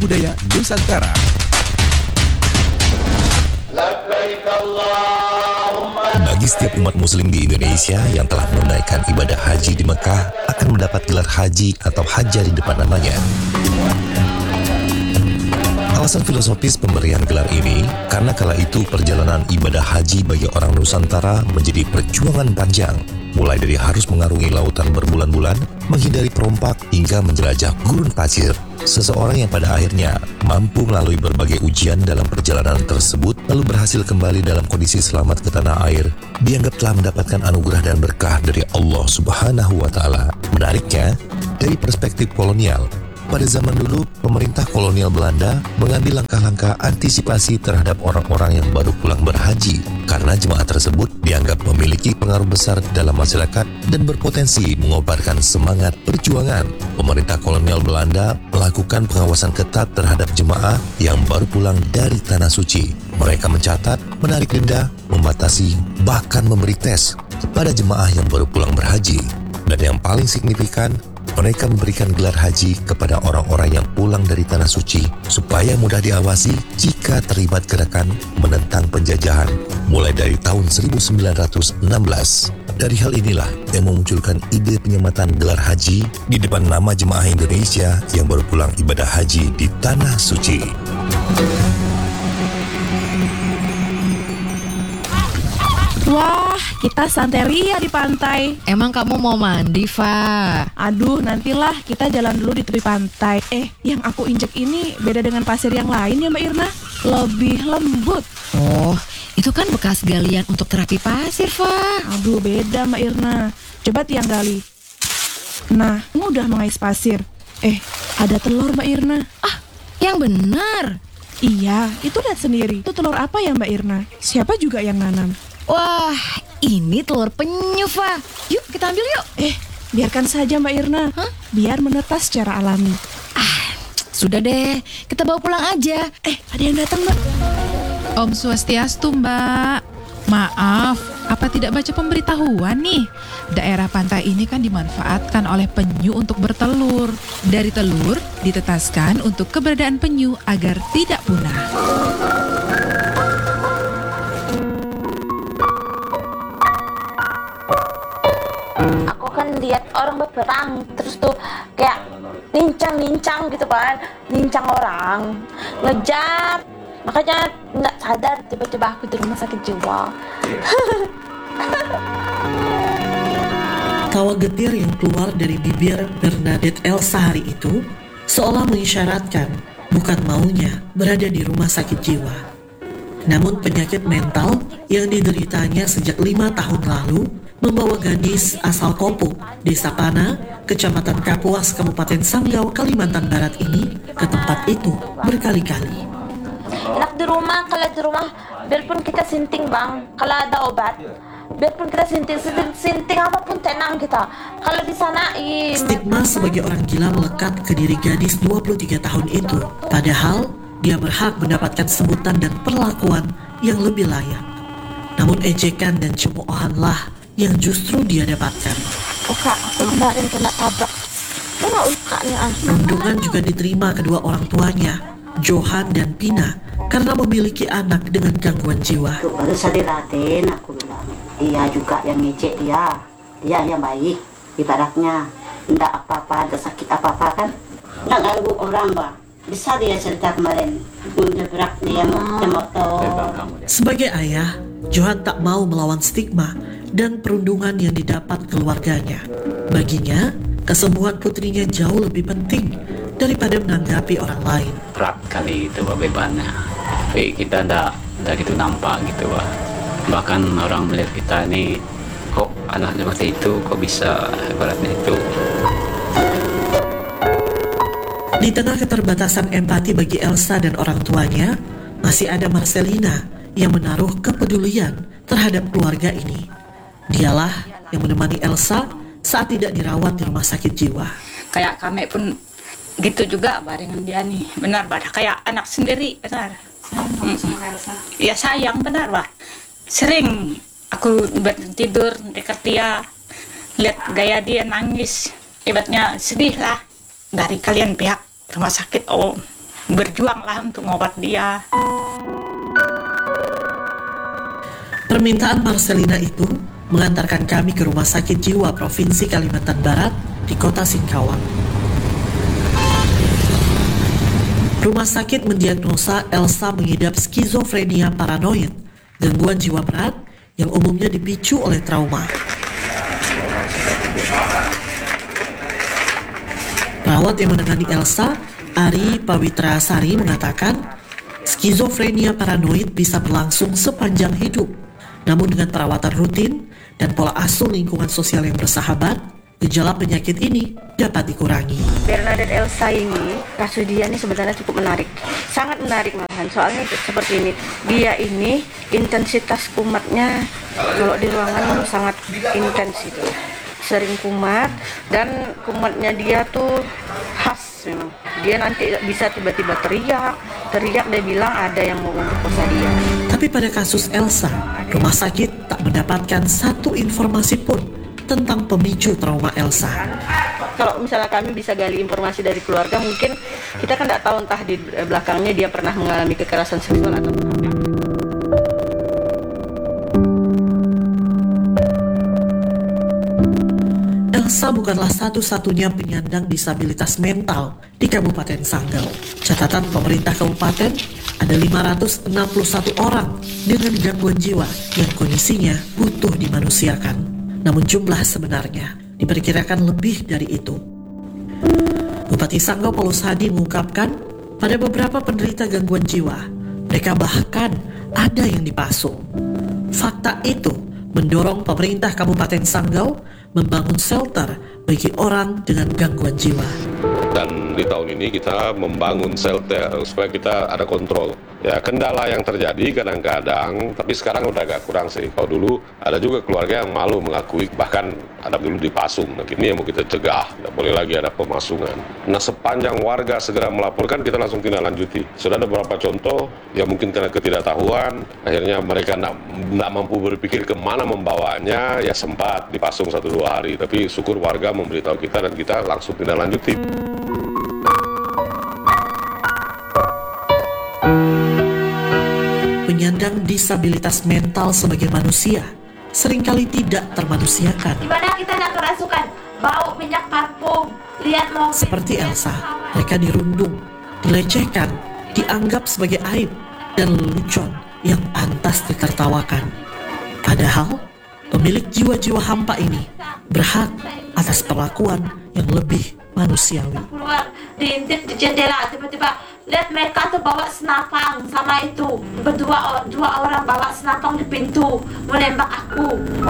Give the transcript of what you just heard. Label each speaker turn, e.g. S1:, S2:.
S1: Budaya Nusantara. Bagi setiap umat muslim di Indonesia yang telah menunaikan ibadah haji di Mekah akan mendapat gelar haji atau haja di depan namanya. Alasan filosofis pemberian gelar ini karena kala itu perjalanan ibadah haji bagi orang Nusantara menjadi perjuangan panjang, mulai dari harus mengarungi lautan berbulan-bulan, menghindari perompak, hingga menjelajah gurun pasir. Seseorang yang pada akhirnya mampu melalui berbagai ujian dalam perjalanan tersebut, lalu berhasil kembali dalam kondisi selamat ke tanah air, dianggap telah mendapatkan anugerah dan berkah dari Allah Subhanahu wa Ta'ala. Menariknya, dari perspektif kolonial, pada zaman dulu, pemerintah kolonial Belanda mengambil langkah-langkah antisipasi terhadap orang-orang yang baru pulang berhaji karena jemaah tersebut dianggap memiliki pengaruh besar dalam masyarakat dan berpotensi mengobarkan semangat perjuangan. Pemerintah kolonial Belanda melakukan pengawasan ketat terhadap jemaah yang baru pulang dari Tanah Suci. Mereka mencatat, menarik denda, membatasi, bahkan memberi tes kepada jemaah yang baru pulang berhaji. Dan yang paling signifikan, mereka memberikan gelar haji kepada orang-orang yang pulang dari Tanah Suci supaya mudah diawasi jika terlibat gerakan menentang penjajahan mulai dari tahun 1916. Dari hal inilah yang memunculkan ide penyematan gelar haji di depan nama jemaah Indonesia yang baru pulang ibadah haji di Tanah Suci.
S2: Wah, kita santeria di pantai.
S3: Emang kamu mau mandi, Fa?
S2: Aduh, nantilah kita jalan dulu di tepi pantai. Yang aku injek ini beda dengan pasir yang lain ya Mbak Irna. Lebih lembut.
S3: Oh, itu kan bekas galian untuk terapi pasir, Fa.
S2: Aduh, beda Mbak Irna. Coba tiang gali. Nah, mudah mengais pasir. Ada telur Mbak Irna.
S3: Yang benar.
S2: Iya, itu lihat sendiri. Itu telur apa ya Mbak Irna? Siapa juga yang nanam?
S3: Wah, ini telur penyu, Fa. Yuk, kita ambil yuk.
S2: Biarkan saja Mbak Irna. Biar menetas secara alami.
S3: Sudah deh, kita bawa pulang aja.
S2: Ada yang datang Mbak.
S4: Om Swastiastu, Mbak. Maaf, apa tidak baca pemberitahuan nih? Daerah pantai ini kan dimanfaatkan oleh penyu untuk bertelur. Dari telur ditetaskan untuk keberadaan penyu agar tidak punah.
S5: Aku kan lihat orang berperang terus tuh kayak nincang gitu kan, nincang orang, ngejar, makanya nggak sadar tiba-tiba aku di rumah sakit jiwa.
S6: Tawa getir yang keluar dari bibir Bernadette Elsa hari itu seolah mengisyaratkan bukan maunya berada di rumah sakit jiwa. Namun penyakit mental yang dideritanya sejak 5 tahun lalu membawa gadis asal Kopo, Desa Pana, Kecamatan Kapuas, Kabupaten Sanggau, Kalimantan Barat ini ke tempat itu berkali-kali.
S5: Enak di rumah, kalau di rumah biarpun kita sinting bang, kalau ada obat, biarpun kita sinting apapun tenang kita. Kalau di sana
S6: Stigma sebagai orang gila melekat ke diri gadis 23 tahun itu, padahal dia berhak mendapatkan sebutan dan perlakuan yang lebih layak. Namun ejekan dan cemoohanlah yang justru dia dapatkan.
S5: Kak, aku kemarin kena tabrak. Kena ukanya.
S6: Rundungan juga diterima kedua orang tuanya, Johan dan Pina, karena memiliki anak dengan gangguan jiwa.
S7: Baru saya dilatih, aku bilang, dia juga yang ngejek dia yang baik, ibaratnya tidak apa-apa, ada sakit apa-apa kan, tidak ganggu orang bang. Bisa dia cerita kemarin, menabrak dia motor.
S6: Sebagai ayah, Johan tak mau melawan stigma dan perundungan yang didapat keluarganya. Baginya, kesembuhan putrinya jauh lebih penting daripada menanggapi orang lain.
S8: Berat kali itu bebannya, tapi kita tidak gitu nampak gitu Pak. Bahkan orang melihat kita ini, kok anak seperti itu, kok bisa beratnya itu.
S6: Di tengah keterbatasan empati bagi Elsa dan orang tuanya, masih ada Marcelina yang menaruh kepedulian terhadap keluarga ini. Dialah yang menemani Elsa saat tidak dirawat di rumah sakit jiwa.
S9: Kayak kami pun gitu juga barengan dia nih, benar Bah, kayak anak sendiri, benar. Ya sayang, benar Bah. Sering aku tidur dekat dia, lihat gaya dia nangis, ibaratnya sedih lah. Dari kalian pihak rumah sakit, berjuanglah untuk ngobat dia.
S6: Permintaan Marcelina itu mengantarkan kami ke Rumah Sakit Jiwa Provinsi Kalimantan Barat di Kota Singkawang. Rumah sakit mendiagnosa Elsa mengidap skizofrenia paranoid, gangguan jiwa berat yang umumnya dipicu oleh trauma. Perawat yang menangani Elsa, Ari Pawitrasari, mengatakan skizofrenia paranoid bisa berlangsung sepanjang hidup. Namun dengan perawatan rutin dan pola asuh lingkungan sosial yang bersahabat, gejala penyakit ini dapat dikurangi.
S10: Bernadette Elsa ini, kasus dia ini sebenarnya cukup menarik. Sangat menarik malahan, soalnya seperti ini. Dia ini intensitas kumatnya kalau di ruangan sangat intens itu. Sering kumat, dan kumatnya dia tuh khas memang. Dia nanti bisa tiba-tiba teriak dia bilang ada yang mau memperkosa dia.
S6: Tapi pada kasus Elsa, rumah sakit tak mendapatkan satu informasi pun tentang pemicu trauma Elsa.
S10: Kalau misalnya kami bisa gali informasi dari keluarga, mungkin kita kan tidak tahu entah di belakangnya dia pernah mengalami kekerasan seksual atau apa.
S6: Elsa bukanlah satu-satunya penyandang disabilitas mental di Kabupaten Sanggau. Catatan pemerintah kabupaten, ada 561 orang dengan gangguan jiwa yang kondisinya butuh dimanusiakan. Namun jumlah sebenarnya diperkirakan lebih dari itu. Bupati Sanggau Paulus Hadi mengungkapkan, pada beberapa penderita gangguan jiwa, mereka bahkan ada yang dipasung. Fakta itu mendorong pemerintah Kabupaten Sanggau membangun shelter bagi orang dengan gangguan jiwa.
S11: Dan di tahun ini kita membangun shelter supaya kita ada kontrol. Ya, kendala yang terjadi kadang-kadang, tapi sekarang udah agak kurang sih. Kalau dulu ada juga keluarga yang malu mengakui, bahkan ada dulu dipasung. Nah, ini yang mau kita cegah, tidak boleh lagi ada pemasungan. Nah, sepanjang warga segera melaporkan, kita langsung tindak lanjuti. Sudah ada beberapa contoh yang mungkin karena ketidaktahuan, akhirnya mereka tidak mampu berpikir kemana membawanya, ya sempat dipasung 1-2 hari. Tapi syukur warga memberitahu kita dan kita langsung tindak lanjuti.
S6: Penyandang disabilitas mental sebagai manusia seringkali tidak termanusiakan.
S5: Gimana kita nak kerasukan? Bau minyak parfum, lihat mobil.
S6: Seperti Elsa, mereka dirundung, dilecehkan, dianggap sebagai aib dan lelucon yang pantas ditertawakan. Padahal pemilik jiwa-jiwa hampa ini berhak atas perlakuan yang lebih manusiawi.
S5: Keluar, diintip di jendela, tiba-tiba lihat mereka tuh bawa senapang sama itu. Dua orang bawa senapang di pintu, menembak aku.